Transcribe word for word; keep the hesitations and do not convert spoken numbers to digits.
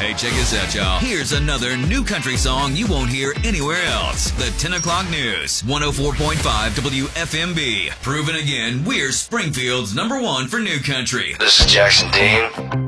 Hey, check this out, y'all. Here's another new country song you won't hear anywhere else. The ten o'clock News, one oh four point five W F M B. Proven again, we're Springfield's number one for new country. This is Jackson Dean.